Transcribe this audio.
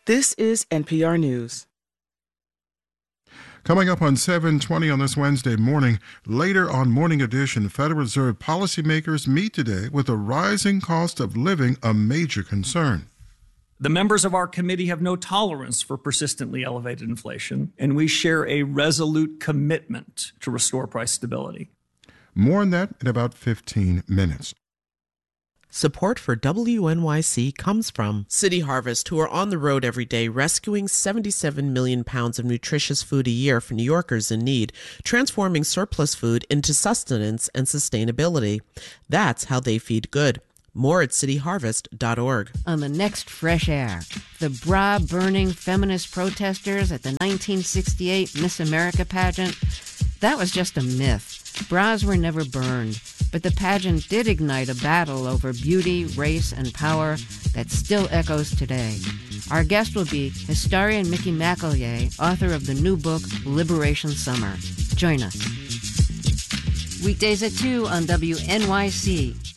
This is NPR News. Coming up on 7:20 on this Wednesday morning, later on Morning Edition, Federal Reserve policymakers meet today with a rising cost of living a major concern. The members of our committee have no tolerance for persistently elevated inflation, and we share a resolute commitment to restore price stability. More on that in about 15 minutes. Support for WNYC comes from City Harvest, who are on the road every day rescuing 77 million pounds of nutritious food a year for New Yorkers in need, transforming surplus food into sustenance and sustainability. That's how they feed good. More at cityharvest.org. On the next Fresh Air, the bra-burning feminist protesters at the 1968 Miss America pageant. That was just a myth. Bras were never burned, but the pageant did ignite a battle over beauty, race, and power that still echoes today. Our guest will be historian Mickey McEllier, author of the new book, Liberation Summer. Join us. Weekdays at 2 on WNYC.